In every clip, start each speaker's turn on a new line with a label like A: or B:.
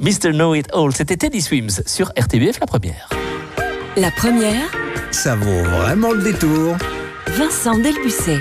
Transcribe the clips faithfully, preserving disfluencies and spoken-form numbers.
A: mister Know It All, c'était Teddy Swims sur R T B F La Première.
B: La Première,
C: ça vaut vraiment le détour.
B: Vincent Delbussy.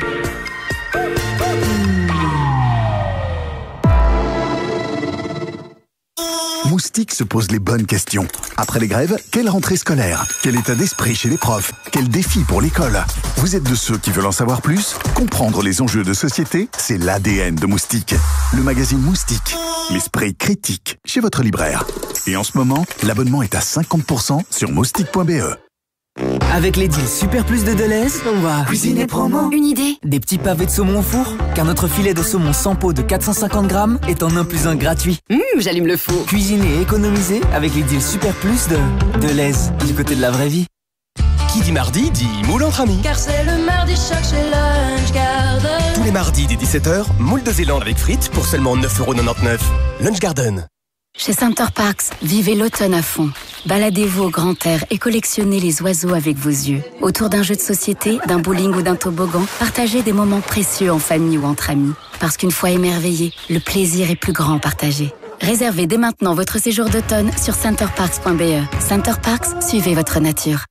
D: Moustique se pose les bonnes questions. Après les grèves, quelle rentrée scolaire? Quel état d'esprit chez les profs? Quel défi pour l'école? Vous êtes de ceux qui veulent en savoir plus? Comprendre les enjeux de société, c'est l'A D N de Moustique. Le magazine Moustique, l'esprit critique, chez votre libraire. Et en ce moment, l'abonnement est à cinquante pour cent sur moustique point b e.
E: Avec les deals Super Plus de Deleuze, on va
B: Cuisiner promo. Une idée.
E: Des petits pavés de saumon au four, car notre filet de saumon sans peau de quatre cent cinquante grammes est en un plus un gratuit.
B: Hum, j'allume le four.
E: Cuisiner et économiser avec les deals Super Plus de Deleuze, du côté de la vraie vie.
F: Qui dit mardi dit moule entre amis.
G: Car c'est le mardi choc chez Lunch Garden.
F: Tous les mardis dès dix-sept heures, moule de Zélande avec frites pour seulement neuf euros quatre-vingt-dix-neuf. Lunch Garden.
H: Chez Center Parcs, vivez l'automne à fond. Baladez-vous au grand air et collectionnez les oiseaux avec vos yeux. Autour d'un jeu de société, d'un bowling ou d'un toboggan, partagez des moments précieux en famille ou entre amis. Parce qu'une fois émerveillé, le plaisir est plus grand partagé. Réservez dès maintenant votre séjour d'automne sur center parks point b e. Center Parcs, suivez votre nature.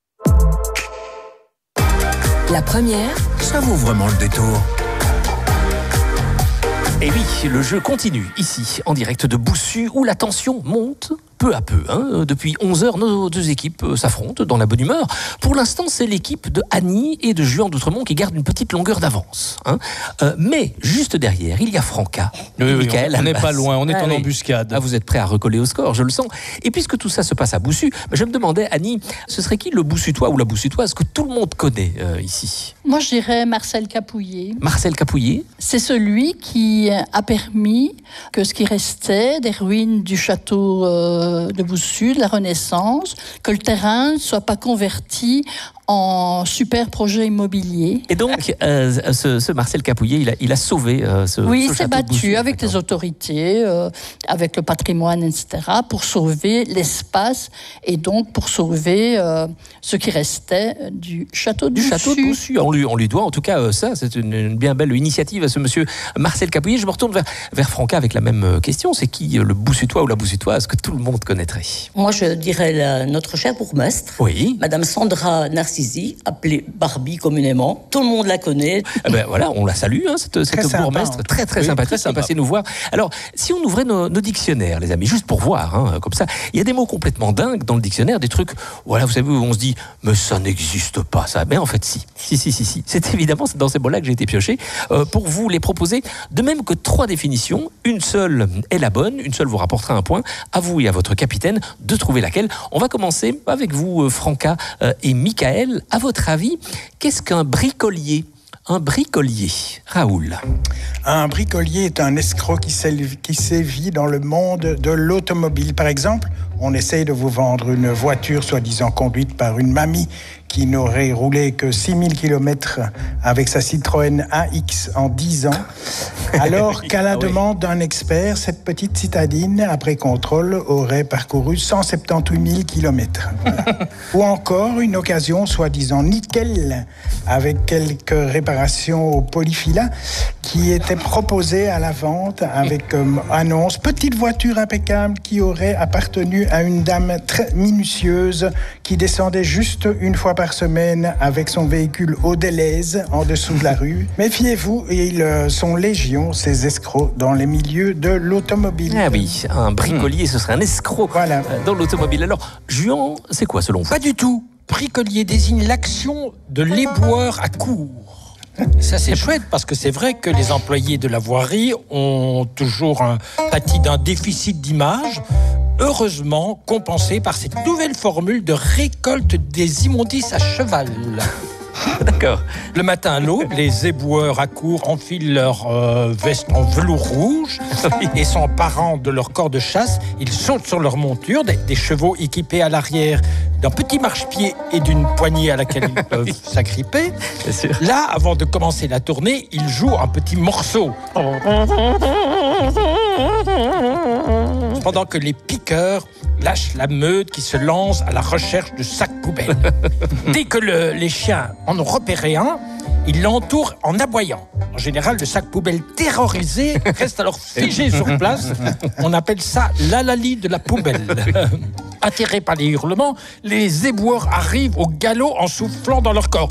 B: La Première,
C: Ça vaut vraiment le détour.
A: Et oui, le jeu continue ici, en direct de Boussu, où la tension monte peu à peu. Hein. Depuis onze heures, nos deux équipes s'affrontent dans la bonne humeur. Pour l'instant, c'est l'équipe de Annie et de Juan d'Outremont qui garde une petite longueur d'avance. Hein. Euh, mais juste derrière, il y a Franca.
I: Oui, oui,
A: Michael,
I: on n'est
A: Albas.
I: pas loin, on est
A: ah,
I: en
A: oui.
I: embuscade.
A: Ah, vous êtes prêts à recoller au score, je le sens. Et puisque tout ça se passe à Boussu, je me demandais, Annie, ce serait qui le Boussutois ou la Boussutoise que tout le monde connaît euh, ici?
J: Moi, je dirais Marcel Capouillet.
A: Marcel Capouillet.
J: C'est celui qui a permis que ce qui restait des ruines du château euh, de Boussu, de la Renaissance, que le terrain ne soit pas converti en super projet immobilier.
A: Et donc, euh, ce, ce Marcel Capouillet, il a, il a sauvé euh, ce
J: Oui,
A: ce
J: il s'est
A: château de
J: battu
A: Boussu,
J: avec
A: d'accord.
J: les autorités, euh, avec le patrimoine, et cetera, pour sauver l'espace et donc pour sauver euh, ce qui restait du château de
A: Du
J: Boussu.
A: château de Boussu. On lui, on lui doit en tout cas euh, ça. C'est une, une bien belle initiative à ce monsieur Marcel Capouillet. Je me retourne vers, vers Franca avec la même euh, question. C'est qui euh, le Boussutois ou la Boussutoise que tout le monde connaîtrait?
K: Moi, je dirais la, notre chère bourgmestre,
A: Oui.
K: Madame Sandra Narcisi, appelée Barbie communément. Tout le monde la connaît.
A: Eh ben voilà, on la salue, hein, cette, cette
L: sympa,
A: bourgmestre
L: hein.
A: très très
I: Oui,
A: sympathique,
I: très
A: qui est
I: sympa.
A: passée nous voir. Alors, si on ouvrait nos, nos dictionnaires, les amis, juste pour voir, hein, comme ça, il y a des mots complètement dingues dans le dictionnaire, des trucs, voilà, vous savez, où on se dit, mais ça n'existe pas, ça. Mais en fait, si, si, si, si, si. C'est évidemment dans ces mots-là que j'ai été pioché euh, pour vous les proposer, de même que trois définitions. Une seule est la bonne, une seule vous rapportera un point. À vous et à votre capitaine de trouver laquelle. On va commencer avec vous, euh, Franca euh, et Michael. À votre avis, qu'est-ce qu'un bricolier? Un bricolier, Raoul.
L: Un bricolier est un escroc qui sévit, qui sévit dans le monde de l'automobile. Par exemple, on essaye de vous vendre une voiture soi-disant conduite par une mamie qui n'aurait roulé que six mille kilomètres avec sa Citroën A X en dix ans, alors qu'à la
A: Ah oui.
L: demande d'un expert, cette petite citadine, après contrôle, aurait parcouru cent soixante-dix-huit mille kilomètres. Ou encore une occasion soi-disant nickel, avec quelques réparations au polyfila, qui était proposée à la vente avec comme annonce « Petite voiture impeccable qui aurait appartenu à une dame très minutieuse qui descendait juste une fois par semaine avec son véhicule au Deleuze en dessous de la rue. » Méfiez-vous, ils sont légion, ces escrocs, dans les milieux de l'automobile.
A: Ah oui, un bricolier, ce serait un escroc
L: Voilà.
A: euh, dans l'automobile. Alors, Juan, c'est quoi selon vous?
M: Pas du tout. Bricolier désigne l'action de l'éboueur à court. Ça, c'est chouette parce que c'est vrai que les employés de la voirie ont toujours un, pâti d'un déficit d'image, heureusement compensé par cette nouvelle formule de récolte des immondices à cheval.
A: D'accord.
M: Le matin à l'aube, les éboueurs à court enfilent leur euh, veste en velours rouge et s'emparant de leur corps de chasse, ils sautent sur leur monture, des, des chevaux équipés à l'arrière d'un petit marchepied et d'une poignée à laquelle ils peuvent s'agripper.
A: Bien sûr.
M: Là, avant de commencer la tournée, ils jouent un petit morceau. Pendant que les piqueurs lâchent la meute qui se lance à la recherche de sacs poubelles. Dès que le, les chiens en ont repéré un, Ils l'entourent en aboyant. En général, le sac poubelle terrorisé reste alors figé sur place. On appelle ça l'halali de la poubelle. Atterrés par les hurlements, les éboueurs arrivent au galop en soufflant dans leur corps.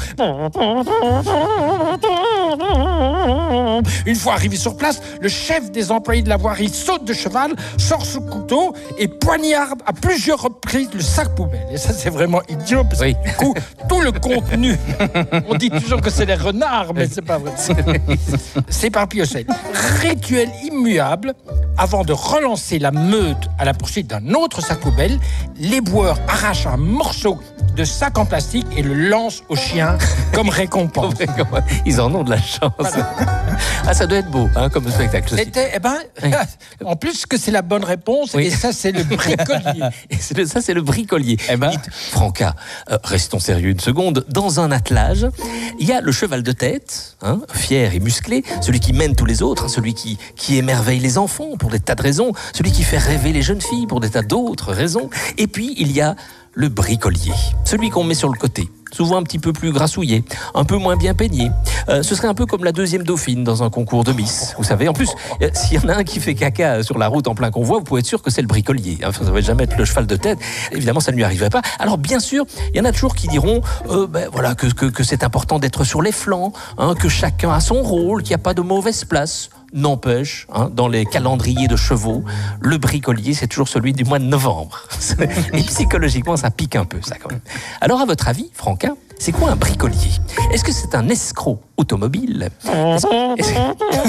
M: Une fois arrivé sur place, le chef des employés de la voirie saute de cheval, sort son couteau et poignarde à plusieurs reprises le sac poubelle. Et ça, c'est vraiment idiot parce oui. que du coup, tout le contenu, on dit toujours que c'est les renards, mais c'est pas vrai. C'est par Piocel. Rituel immuable, avant de relancer la meute à la poursuite d'un autre sac poubelle, l'éboueur arrache un morceau de sac en plastique et le lance au chien comme récompense.
A: Ils en ont de la chance. Voilà. Ah, ça doit être beau, hein, comme spectacle.
M: C'était, eh ben, oui. En plus que c'est la bonne réponse, oui. Et ça, c'est le bricolier.
A: Et c'est le, ça, c'est le bricolier. Eh ben. Dites, Franca, euh, restons sérieux une seconde. Dans un attelage, il y a le cheval de tête, hein, fier et musclé, celui qui mène tous les autres, hein, celui qui, qui émerveille les enfants pour des tas de raisons, celui qui fait rêver les jeunes filles pour des tas d'autres raisons. Et puis, il y a le bricolier, celui qu'on met sur le côté, souvent un petit peu plus grassouillé, un peu moins bien peigné. Euh, ce serait un peu comme la deuxième dauphine dans un concours de Miss. Vous savez, en plus, euh, s'il y en a un qui fait caca sur la route en plein convoi, vous pouvez être sûr que c'est le bricolier. Enfin, ça ne va jamais être le cheval de tête. Évidemment, ça ne lui arriverait pas. Alors, bien sûr, il y en a toujours qui diront euh, ben, voilà, que, que, que c'est important d'être sur les flancs, hein, que chacun a son rôle, qu'il n'y a pas de mauvaise place. N'empêche, hein, dans les calendriers de chevaux, le bricolier, c'est toujours celui du mois de novembre. Et psychologiquement, ça pique un peu, ça, quand même. Alors, à votre avis, Franca, c'est quoi un bricolier? Est-ce que c'est un escroc automobile? Est-ce que, est-ce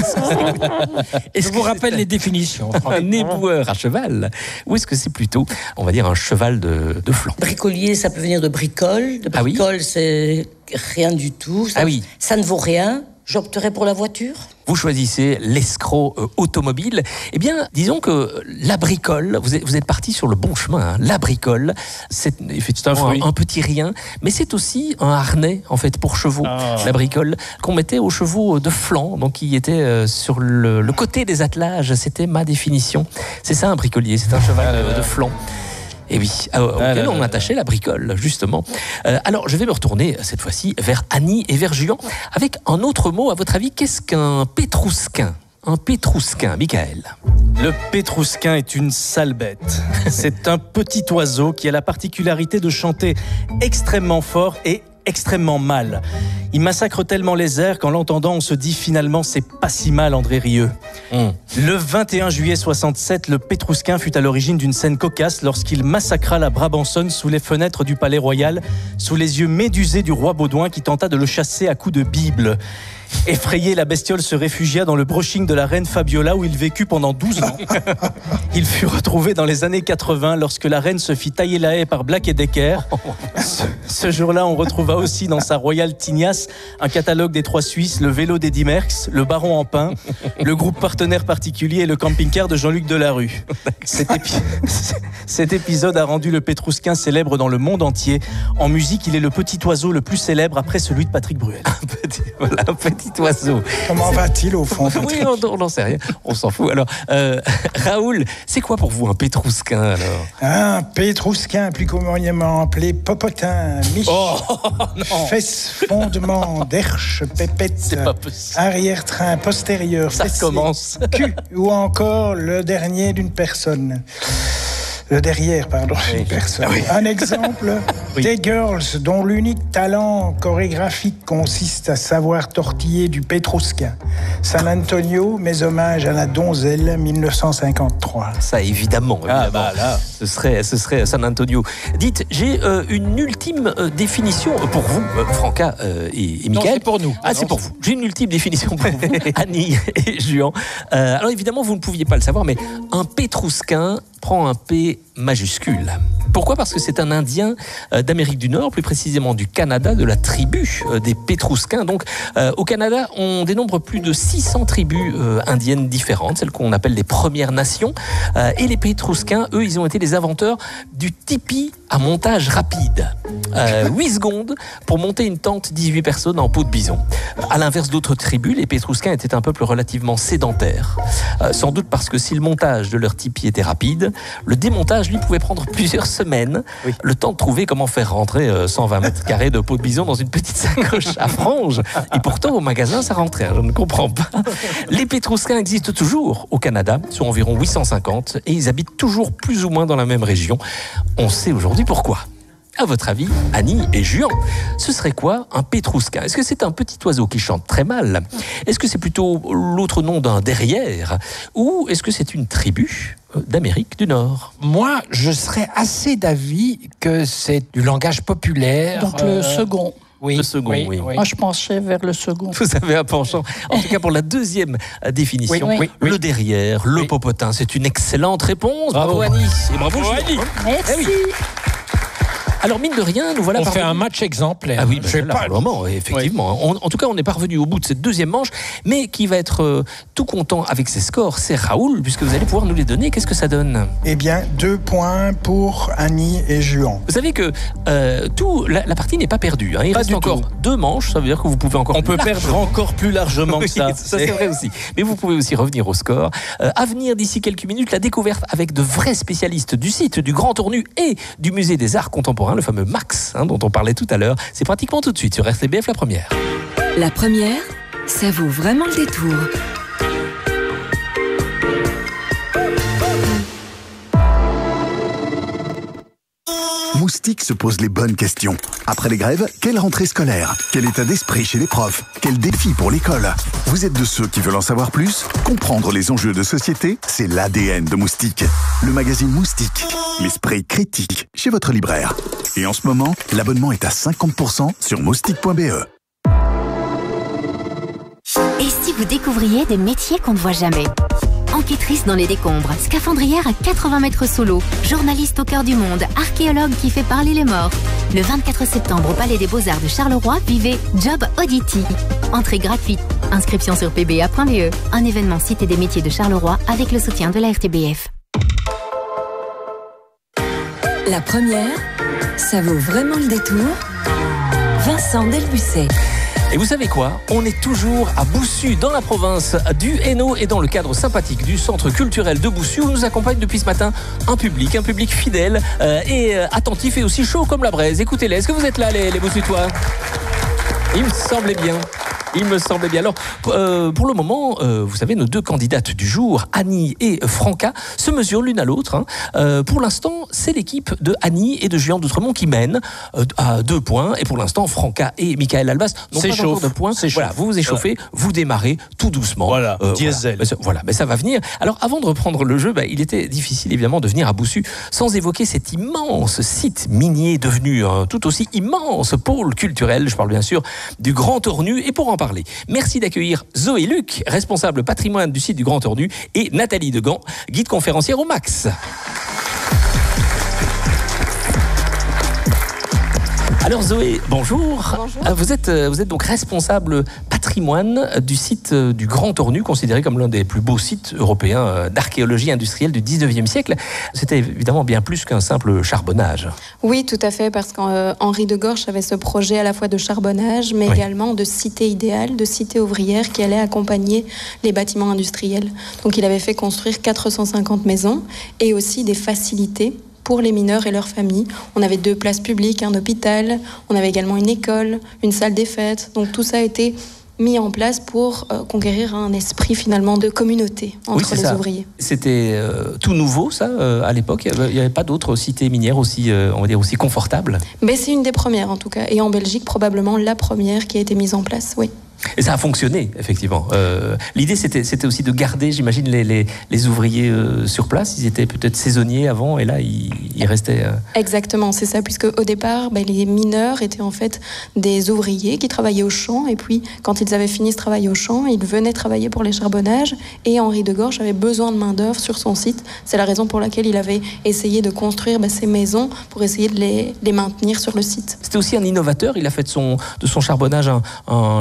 A: que, est-ce
M: Je vous rappelle les définitions.
A: Un éboueur à cheval? Ou est-ce que c'est plutôt, on va dire, un cheval de, de flanc?
K: Bricolier, ça peut venir de bricole. De bricole, ah oui. C'est rien du tout. Ça,
A: ah oui.
K: Ça ne vaut rien. J'opterais pour la voiture.
A: Vous choisissez l'escroc euh, automobile. Eh bien, disons que la bricole, vous êtes, vous êtes parti sur le bon chemin. Hein. La bricole, c'est effectivement un, un petit rien, mais c'est aussi un harnais, en fait, pour chevaux. Ah. La bricole, qu'on mettait aux chevaux de flanc, donc qui était euh, sur le, le côté des attelages. C'était ma définition. C'est ça, un bricolier, c'est un cheval ah, de, de flanc. Et oui, euh, auquel on attachait la bricole, justement. Euh, alors, je vais me retourner, cette fois-ci, vers Annie et vers Juan, avec un autre mot. À votre avis, qu'est-ce qu'un pétrousquin? Un pétrousquin, Michael.
I: Le pétrousquin est une sale bête. C'est un petit oiseau qui a la particularité de chanter extrêmement fort et extrêmement mal. Il massacre tellement les airs qu'en l'entendant, on se dit finalement c'est pas si mal, André Rieu. Mmh. Le vingt et un juillet soixante-sept, le pétrousquin fut à l'origine d'une scène cocasse lorsqu'il massacra la Brabançonne sous les fenêtres du Palais Royal, sous les yeux médusés du roi Baudouin qui tenta de le chasser à coups de Bible. Effrayé, la bestiole se réfugia dans le brushing de la reine Fabiola où il vécut pendant douze ans. Il fut retrouvé dans les années quatre-vingts lorsque la reine se fit tailler la haie par Black et Decker. Ce, ce jour-là, on retrouva aussi dans sa royale tignasse un catalogue des Trois Suisses, le vélo d'Eddy Merckx, le Baron en pain, le groupe partenaire particulier et le camping-car de Jean-Luc Delarue. Cet, épi... Cet épisode a rendu le pétrousquin célèbre dans le monde entier. En musique, il est le petit oiseau le plus célèbre après celui de Patrick Bruel.
A: Un petit, voilà, un petit oiseau.
L: Comment va-t-il au fond?
A: Oui, on n'en sait rien, on s'en fout. Alors, euh, Raoul, c'est quoi pour vous un pétrousquin alors?
L: Un pétrousquin, plus communément appelé popotin, miche, oh, fesse, fondement, derche, pépette, arrière-train, postérieur,
A: ça
L: fessier,
A: commence.
L: Cul, ou encore le dernier d'une personne. Le derrière, pardon, oui. Une personne. Oui. Un exemple, oui. Des girls dont l'unique talent chorégraphique consiste à savoir tortiller du pétrousquin. San Antonio, mes hommages à la donzelle, mille neuf cent cinquante-trois.
A: Ça, évidemment. évidemment.
I: Ah, bah, là.
A: Ce serait, ce serait San Antonio. Dites, j'ai euh, une ultime euh, définition pour vous, euh, Franca euh, et, et Michael.
M: Non, c'est pour nous.
A: Ah, c'est pour vous. J'ai une ultime définition pour vous, Annie et Juan. Euh, alors, évidemment, vous ne pouviez pas le savoir, mais un pétrousquin prend un P majuscule. Pourquoi? Parce que c'est un Indien euh, d'Amérique du Nord, plus précisément du Canada, de la tribu euh, des Pétrousquins. Donc, euh, au Canada, on dénombre plus de six cents tribus euh, indiennes différentes, celles qu'on appelle les Premières Nations. Euh, et les Pétrousquins, eux, ils ont été les inventeurs du tipi à montage rapide. Euh, huit secondes pour monter une tente, dix-huit personnes en peau de bison. À l'inverse d'autres tribus, les Pétrousquins étaient un peuple relativement sédentaire. Euh, sans doute parce que si le montage de leur tipi était rapide, le démontage, lui, pouvait prendre plusieurs semaines. semaines, oui. le temps de trouver comment faire rentrer cent vingt mètres carrés de peau de bison dans une petite sacoche à franges. Et pourtant, au magasin, ça rentrait. Je ne comprends pas. Les Pétrousquins existent toujours au Canada. Ils sont environ huit cent cinquante et ils habitent toujours plus ou moins dans la même région. On sait aujourd'hui pourquoi. À votre avis, Annie et Juan, ce serait quoi un Pétrousquin? Est-ce que c'est un petit oiseau qui chante très mal? Est-ce que c'est plutôt l'autre nom d'un derrière? Ou est-ce que c'est une tribu d'Amérique du Nord?
M: Moi, je serais assez d'avis que c'est du langage populaire.
J: Donc euh... le second.
A: Oui, le second, oui, oui.
J: Moi, je penchais vers le second.
A: Vous avez un penchant. En tout cas, pour la deuxième définition, oui, oui, le oui. derrière, le oui. popotin, c'est une excellente réponse. Bravo, bravo Annie. Et bravo, bravo Annie.
J: Merci. Eh oui.
A: Alors, mine de rien, nous voilà
M: on
A: parvenus...
M: fait un match exemplaire.
A: Ah oui, bah, je sais pas. Pour le moment, effectivement. Oui. On, en tout cas, on est parvenu au bout de cette deuxième manche, mais qui va être euh, tout content avec ses scores, c'est Raoul, puisque vous allez pouvoir nous les donner. Qu'est-ce que ça donne?
L: Eh bien, deux points pour Annie et Juan.
A: Vous savez que euh, tout, la, la partie n'est pas perdue. Hein. Il
I: pas
A: reste encore tout. deux manches, ça veut dire que vous pouvez encore...
I: On peut largement. perdre encore plus largement que ça.
A: Oui, ça, c'est vrai aussi. Mais vous pouvez aussi revenir au score. Euh, à venir d'ici quelques minutes, la découverte avec de vrais spécialistes du site du Grand Ornu et du Musée des Arts Contemporains, le fameux Max, Hein, dont on parlait tout à l'heure. C'est pratiquement tout de suite sur R T B F, la première.
B: La première, ça vaut vraiment le détour.
D: Moustique se pose les bonnes questions. Après les grèves, quelle rentrée scolaire? Quel état d'esprit chez les profs? Quel défi pour l'école? Vous êtes de ceux qui veulent en savoir plus? Comprendre les enjeux de société, c'est l'A D N de Moustique. Le magazine Moustique, l'esprit critique chez votre libraire. Et en ce moment, l'abonnement est à cinquante pour cent sur moustique point b e.
N: Et si vous découvriez des métiers qu'on ne voit jamais? Enquêtrice dans les décombres, scaphandrière à quatre-vingts mètres sous l'eau, journaliste au cœur du monde, archéologue qui fait parler les morts. Le vingt-quatre septembre au Palais des Beaux-Arts de Charleroi, vivez Job Oddity. Entrée gratuite. Inscription sur p b a point b e. Un événement Cité des métiers de Charleroi avec le soutien de la R T B F.
B: La première, ça vaut vraiment le détour. Vincent Delbusset.
A: Et vous savez quoi? On est toujours à Boussu, dans la province du Hainaut, et dans le cadre sympathique du centre culturel de Boussu, où nous accompagne depuis ce matin un public, un public fidèle euh, et euh, attentif et aussi chaud comme la braise. Écoutez-les, est-ce que vous êtes là, les, les Boussutois? Il me semblait bien. Il me semblait bien. Alors, euh, pour le moment, euh, vous savez, nos deux candidates du jour, Annie et Franca, se mesurent l'une à l'autre. Hein. Euh, pour l'instant, c'est l'équipe de Annie et de Juan d'Outremont qui mène euh, à deux points. Et pour l'instant, Franca et Michael Albas n'ont pas encore de points. Voilà, vous vous échauffez, voilà. Vous démarrez tout doucement.
I: Voilà, euh, diesel.
A: Voilà. voilà, mais ça va venir. Alors, avant de reprendre le jeu, bah, il était difficile, évidemment, de venir à Boussu sans évoquer cet immense site minier devenu un tout aussi immense pôle culturel. Je parle bien sûr du Grand Ornu. Et pour en parler, merci d'accueillir Zoé Luc, responsable patrimoine du site du Grand Ornu, et Nathalie Degan, guide conférencière au Max. Alors Zoé, bonjour.
O: Bonjour.
A: Vous êtes, vous êtes donc responsable patrimoine du site du Grand Ornu, considéré comme l'un des plus beaux sites européens d'archéologie industrielle du dix-neuvième siècle. C'était évidemment bien plus qu'un simple charbonnage.
O: Oui, tout à fait, parce qu'Henri de Gorch avait ce projet à la fois de charbonnage, mais oui. également de cité idéale, de cité ouvrière qui allait accompagner les bâtiments industriels. Donc il avait fait construire quatre cent cinquante maisons et aussi des facilités pour les mineurs et leurs familles. On avait deux places publiques, un hôpital, on avait également une école, une salle des fêtes. Donc tout ça a été mis en place pour euh, conquérir un esprit finalement de communauté entre
A: oui,
O: les
A: ça.
O: ouvriers.
A: C'était euh, tout nouveau ça euh, à l'époque. Il n'y avait pas d'autres cités minières aussi, euh, on va dire aussi confortables.
O: Mais c'est une des premières en tout cas, et en Belgique probablement la première qui a été mise en place. Oui.
A: Et ça a fonctionné, effectivement. Euh, l'idée, c'était, c'était aussi de garder, j'imagine, les, les, les ouvriers euh, sur place. Ils étaient peut-être saisonniers avant, et là, ils, ils restaient... Euh...
O: Exactement, c'est ça, puisque au départ, ben, les mineurs étaient en fait des ouvriers qui travaillaient au champ, et puis, quand ils avaient fini ce travail au champ, ils venaient travailler pour les charbonnages, et Henri de Gorch avait besoin de main-d'œuvre sur son site. C'est la raison pour laquelle il avait essayé de construire ben, ces maisons pour essayer de les, les maintenir sur le site.
A: C'était aussi un innovateur. Il a fait de son, de son charbonnage un, un laboratoire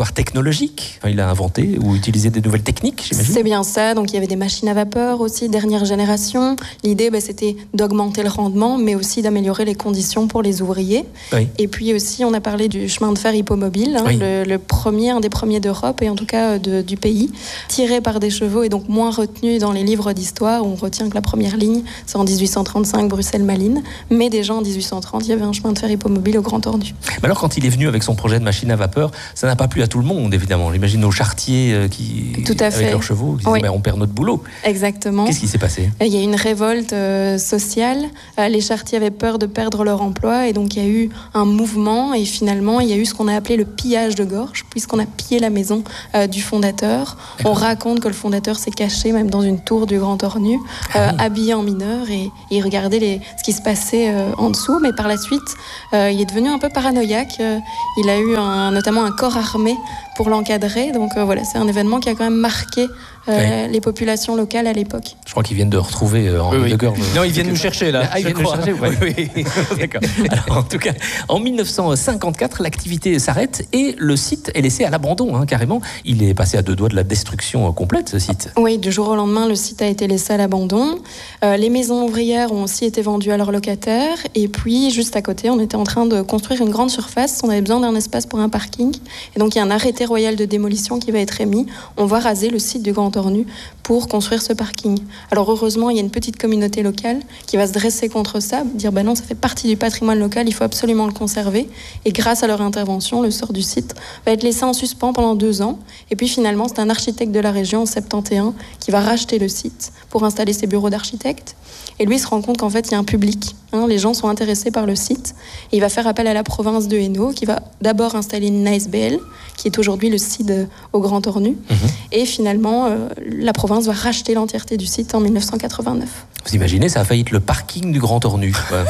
A: laboratoire technologique. Enfin, il a inventé ou utilisé des nouvelles techniques, j'imagine.
O: C'est bien ça. Donc, il y avait des machines à vapeur aussi, dernière génération. L'idée, bah, c'était d'augmenter le rendement, mais aussi d'améliorer les conditions pour les ouvriers.
A: Oui.
O: Et puis aussi, on a parlé du chemin de fer hippomobile, hein,
A: Oui.
O: le, le premier, un des premiers d'Europe et en tout cas de, du pays, tiré par des chevaux et donc moins retenu dans les livres d'histoire. On retient que la première ligne, c'est en dix-huit cent trente-cinq, Bruxelles-Malines. Mais déjà en dix-huit cent trente, il y avait un chemin de fer hippomobile au Grand Tordu.
A: Mais alors, quand il est venu avec son projet de machine à vapeur, ça n'a pas plu à tout le monde, évidemment. J'imagine nos charretiers euh, qui,
O: Tout à
A: avec
O: fait.
A: leurs chevaux, qui disaient,
O: Oui.
A: bah, on perd notre boulot.
O: Exactement.
A: Qu'est-ce qui s'est passé?
O: Il y a eu une révolte euh, sociale. Euh, les charretiers avaient peur de perdre leur emploi et donc il y a eu un mouvement et finalement il y a eu ce qu'on a appelé le pillage de gorge puisqu'on a pillé la maison euh, du fondateur. On raconte que le fondateur s'est caché même dans une tour du Grand Tornu, euh, habillé en mineur et, et il regardait les, ce qui se passait euh, en dessous. Mais par la suite, euh, il est devenu un peu paranoïaque. Euh, il a eu un, notamment un corps armé pour l'encadrer. Donc euh, voilà, c'est un événement qui a quand même marqué euh,
A: Oui.
O: les populations locales à l'époque.
A: Je crois qu'ils viennent de retrouver euh, Henri
I: Oui, oui.
A: de Gorge.
I: Non, ils viennent nous chercher, là.
A: Ah, ils
I: je
A: viennent nous
I: crois.
A: chercher, ouais.
I: Oui, oui.
A: D'accord. Alors, en tout cas, en mille neuf cent cinquante-quatre, l'activité s'arrête et le site est laissé à l'abandon, hein, carrément. Il est passé à deux doigts de la destruction euh, complète, ce site.
O: Oui, du jour au lendemain, le site a été laissé à l'abandon. Euh, les maisons ouvrières ont aussi été vendues à leurs locataires. Et puis, juste à côté, on était en train de construire une grande surface. On avait besoin d'un espace pour un parking. Et donc, il y a un arrêté royal de démolition qui va être émis. On va raser le site du Grand Tornu pour construire ce parking. Alors, heureusement, il y a une petite communauté locale qui va se dresser contre ça, dire ben non, ça fait partie du patrimoine local, il faut absolument le conserver. Et grâce à leur intervention, le sort du site va être laissé en suspens pendant deux ans. Et puis finalement, c'est un architecte de la région en soixante et onze qui va racheter le site pour installer ses bureaux d'architecte. Et lui, il se rend compte qu'en fait, il y a un public. Hein, les gens sont intéressés par le site. Et il va faire appel à la province de Hainaut, qui va d'abord installer une A S B L, qui est aujourd'hui le site au Grand Tornu. Mmh. Et finalement, euh, la province va racheter l'entièreté du site en mille neuf cent quatre-vingt-neuf.
A: Vous imaginez, ça a failli être le parking du Grand Tornu.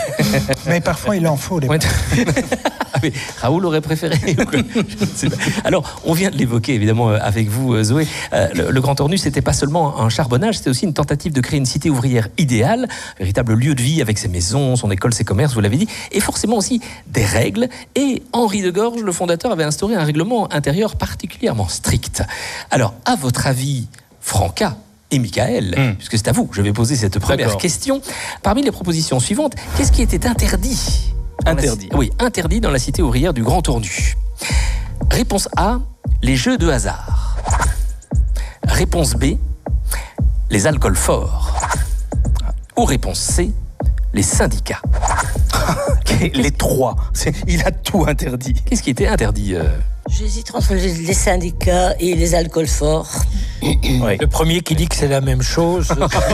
L: Mais parfois, il en faut des...
A: Ouais. Ah oui, Raoul aurait préféré. Je ne sais pas. Alors, on vient de l'évoquer évidemment avec vous, Zoé. Euh, le, le Grand Tornu, c'était pas seulement un charbonnage, c'était aussi une tentative de créer une cité ouvrière idéale, véritable lieu de vie avec ses maisons, son école, ses commerces, vous l'avez dit, et forcément aussi des règles. Et Henri de Gorge, le fondateur, avait instauré un règlement intérieur particulièrement strict. Alors, à votre avis, Franca et Michael, mmh. puisque c'est à vous que je vais poser cette première D'accord. question, parmi les propositions suivantes, qu'est-ce qui était interdit?
I: Interdit.
A: La, oui, interdit dans la cité ouvrière du Grand Tornu. Réponse A, les jeux de hasard. Réponse B, les alcools forts. Ou réponse C, les syndicats.
I: Les trois. Il a tout interdit.
A: Qu'est-ce qui était interdit euh...
K: J'hésite entre les syndicats et les alcools forts.
M: Ouais. Le premier qui dit que c'est la même chose.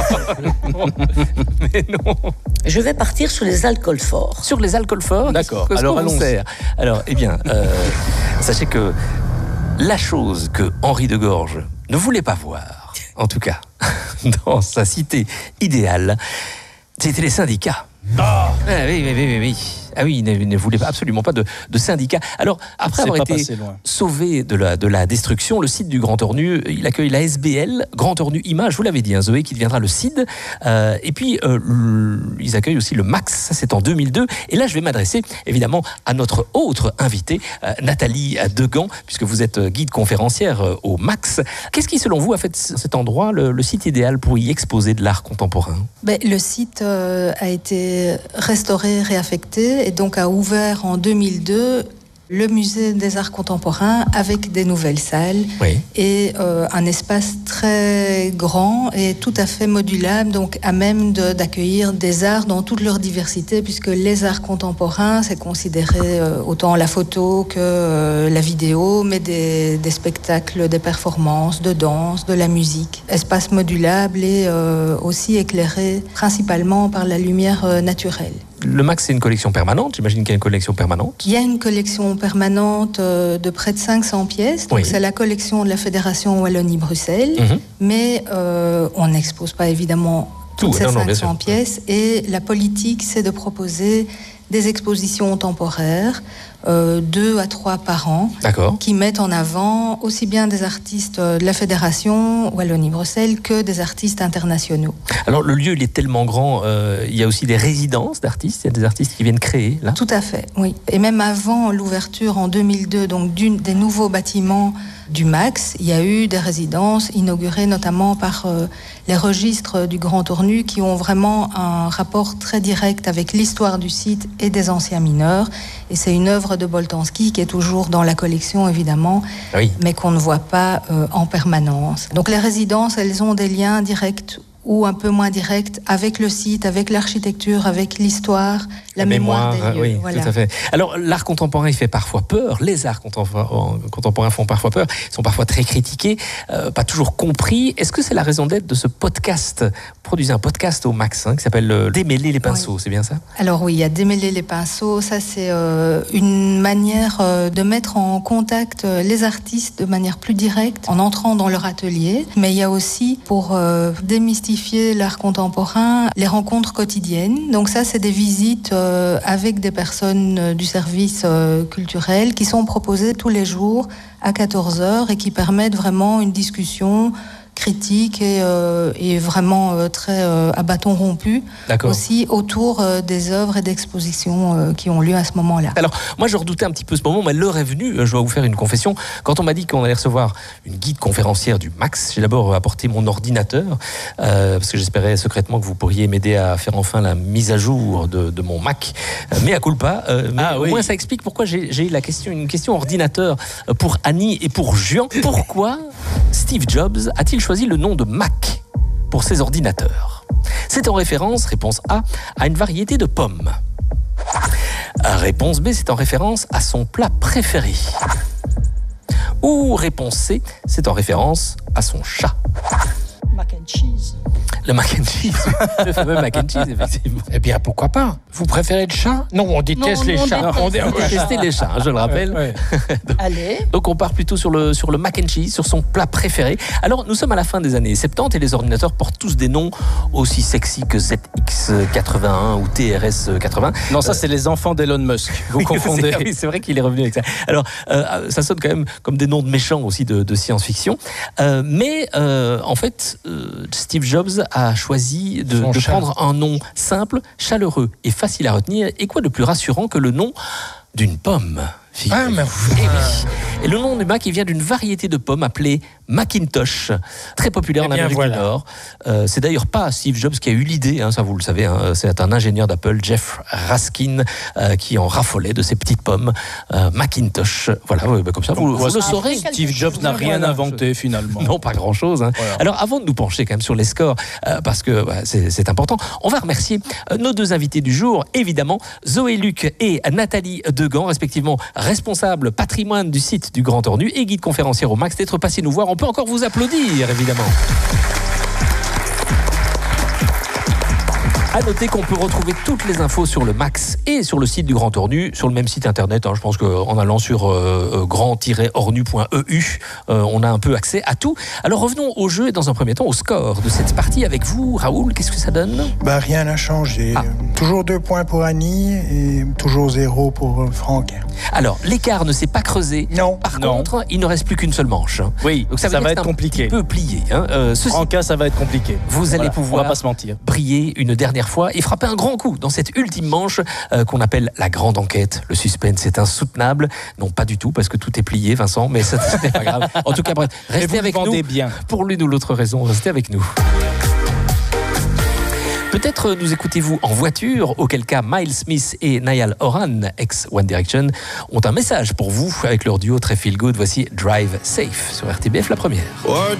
A: Mais non.
K: Je vais partir sur les alcools forts.
A: Sur les alcools forts.
I: D'accord.
A: Qu'est-ce
I: Alors
A: qu'on
I: allons.
A: Alors, eh bien, euh, sachez que la chose que Henri de Gorge ne voulait pas voir, en tout cas, dans sa cité idéale, c'était les syndicats. Ah, oui, oui, oui, oui. Ah oui, il ne, il ne voulait absolument pas de, de syndicat. Alors, après avoir été sauvé de la, de la destruction, le site du Grand Tornu, il accueille la S B L, Grand Tornu Image, vous l'avez dit, hein, Zoé, qui deviendra le C I D. Euh, et puis, euh, ils accueillent aussi le Max, ça c'est en deux mille deux. Et là, je vais m'adresser, évidemment, à notre autre invitée, euh, Nathalie Degan, puisque vous êtes guide conférencière euh, au Max. Qu'est-ce qui, selon vous, a fait cet endroit le, le site idéal pour y exposer de l'art contemporain?
P: Ben, le site euh, a été restauré, réaffecté, et donc a ouvert en deux mille deux le musée des arts contemporains avec des nouvelles salles
A: oui.
P: et euh, un espace très grand et tout à fait modulable, donc à même de, d'accueillir des arts dans toute leur diversité, puisque les arts contemporains, c'est considéré euh, autant la photo que euh, la vidéo, mais des, des spectacles, des performances, de danse, de la musique. Espace modulable et euh, aussi éclairé principalement par la lumière euh, naturelle.
A: Le Max, c'est une collection permanente. J'imagine qu'il y a une collection permanente.
P: Il y a une collection permanente de près de cinq cents pièces. Donc oui. C'est la collection de la Fédération Wallonie-Bruxelles. Mm-hmm. Mais euh, on n'expose pas évidemment toutes Tout, ces non, cinq cents non, pièces. Et la politique, c'est de proposer des expositions temporaires euh, deux à trois par an,
A: D'accord.
P: qui mettent en avant aussi bien des artistes de la Fédération Wallonie-Bruxelles que des artistes internationaux.
A: Alors le lieu il est tellement grand, euh, il y a aussi des résidences d'artistes, il y a des artistes qui viennent créer là.
P: Tout à fait, oui. Et même avant l'ouverture en deux mille deux, donc d'une des nouveaux bâtiments du Max, il y a eu des résidences inaugurées notamment par euh, les registres du Grand Ornu qui ont vraiment un rapport très direct avec l'histoire du site et des anciens mineurs. Et c'est une œuvre de Boltanski qui est toujours dans la collection évidemment,
A: oui.
P: mais qu'on ne voit pas euh, en permanence. Donc les résidences, elles ont des liens directs ou un peu moins direct avec le site, avec l'architecture, avec l'histoire, la, la mémoire, mémoire des lieux.
A: Oui,
P: voilà.
A: Tout à fait. Alors, l'art contemporain, il fait parfois peur. Les arts contemporains, contemporains font parfois peur. Ils sont parfois très critiqués, euh, pas toujours compris. Est-ce que c'est la raison d'être de ce podcast? Vous produisez un podcast au Max hein, qui s'appelle euh, Démêler les pinceaux, oui. C'est bien ça?
P: Alors oui, il y a Démêler les pinceaux. Ça, c'est euh, une manière euh, de mettre en contact euh, les artistes de manière plus directe en entrant dans leur atelier. Mais il y a aussi, pour euh, démystifier l'art contemporain, les rencontres quotidiennes. Donc ça, c'est des visites euh, avec des personnes euh, du service euh, culturel qui sont proposées tous les jours à quatorze heures et qui permettent vraiment une discussion critique et, euh, et vraiment euh, très euh, à bâton rompu.
A: D'accord.
P: Aussi autour euh, des œuvres et d'expositions euh, qui ont lieu à ce moment-là.
A: Alors, moi, je redoutais un petit peu ce moment, mais l'heure est venue. Je dois vous faire une confession. Quand on m'a dit qu'on allait recevoir une guide conférencière du Max, j'ai d'abord apporté mon ordinateur, euh, parce que j'espérais secrètement que vous pourriez m'aider à faire enfin la mise à jour de, de mon Mac. Euh, mais à culpa, euh, mais ah, au oui. moins ça explique pourquoi j'ai, j'ai la question, une question ordinateur pour Annie et pour Juan. Pourquoi Steve Jobs a-t-il choisi le nom de Mac pour ses ordinateurs? C'est en référence, réponse A, à une variété de pommes. Réponse B, c'est en référence à son plat préféré. Ou réponse C, c'est en référence à son chat.
J: Mac and cheese.
A: Le mac and cheese, le fameux mac and cheese, effectivement.
M: Eh bien, pourquoi pas? Vous préférez le chat? Non, on déteste
J: non,
M: les
J: on
M: chats.
J: déteste.
A: On déteste les chats, je le rappelle.
M: Ouais, ouais.
A: donc,
J: Allez.
A: donc on part plutôt sur le, sur le mac and cheese, sur son plat préféré. Alors nous sommes à la fin des années soixante-dix et les ordinateurs portent tous des noms aussi sexy que Z X quatre-vingt-un ou T R S quatre-vingts.
I: Non, ça c'est les enfants d'Elon Musk. Vous
A: oui,
I: confondez.
A: C'est, oui, c'est vrai qu'il est revenu avec ça. Alors euh, ça sonne quand même comme des noms de méchants aussi de, de science-fiction. Euh, mais euh, en fait, euh, Steve Jobs a choisi de, de prendre un nom simple, chaleureux et facile à retenir. Et quoi de plus rassurant que le nom d'une pomme?
M: Ah, mais...
A: Et, oui. Et le nom du Mac, il vient d'une variété de pommes appelée Macintosh, très populaire
M: eh
A: en Amérique
M: voilà.
A: du Nord. Euh, c'est d'ailleurs pas Steve Jobs qui a eu l'idée, hein, ça vous le savez, hein, c'est un ingénieur d'Apple, Jeff Raskin, euh, qui en raffolait de ces petites pommes euh, Macintosh. Voilà, ouais, bah, comme ça, vous, vous le saurez.
I: Steve Jobs n'a rien inventé finalement.
A: Non, pas grand-chose. Hein. Voilà. Alors, avant de nous pencher quand même sur les scores, euh, parce que bah, c'est, c'est important, on va remercier euh, nos deux invités du jour, évidemment, Zoé Luc et Nathalie Degan, respectivement responsables patrimoine du site du Grand Ornu et guide conférencière au Max, d'être passé nous voir. On peut encore vous applaudir, évidemment. À noter qu'on peut retrouver toutes les infos sur le Max et sur le site du Grand Ornu, sur le même site internet. Hein, je pense qu'en allant sur euh, grand tiret ornu point e u, euh, on a un peu accès à tout. Alors revenons au jeu et dans un premier temps au score de cette partie avec vous. Raoul, qu'est-ce que ça donne?
L: Bah, rien n'a changé.
A: Ah.
L: Toujours deux points pour Annie et toujours zéro pour euh, Franck.
A: Alors, l'écart ne s'est pas creusé.
L: Non.
A: Par
I: non.
A: contre, il ne reste plus qu'une seule manche. Hein.
I: Oui,
A: donc ça,
I: ça
A: veut
I: va
A: dire
I: être compliqué.
A: Un petit peu plié. Hein. Euh, ceci,
I: Franca, ça va être compliqué.
A: Vous allez
I: voilà,
A: pouvoir
I: on va pas se mentir.
A: briller une dernière fois et frapper un grand coup dans cette ultime manche euh, qu'on appelle la grande enquête. Le suspense est insoutenable. Non, pas du tout, parce que tout est plié, Vincent, mais ça, ce n'est pas grave. En tout cas, bref, restez avec nous.
I: Bien.
A: Pour l'une ou l'autre raison, restez avec nous. Peut-être nous écoutez-vous en voiture, auquel cas Miles Smith et Niall Horan, ex One Direction, ont un message pour vous avec leur duo très feel good. Voici Drive Safe sur R T B F, la première.
Q: What